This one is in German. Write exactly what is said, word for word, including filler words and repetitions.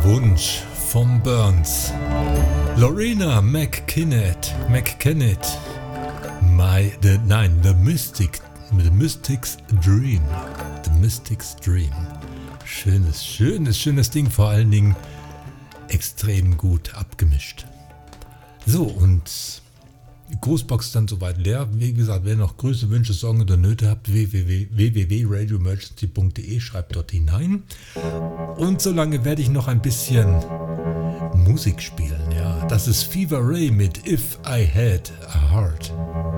Wunsch vom Burns. Lorena McKennett, McKennett, My, the, nein, The Mystic, The Mystic's Dream, The Mystic's Dream. Schönes, schönes, schönes Ding, vor allen Dingen extrem gut abgemischt. So, und die Grußbox dann soweit leer. Wie gesagt, wer noch Grüße, Wünsche, Sorgen oder Nöte habt, w w w punkt radio emergency punkt d e, schreibt dort hinein. Und solange werde ich noch ein bisschen Musik spielen. Ja, das ist Fever Ray mit If I Had a Heart.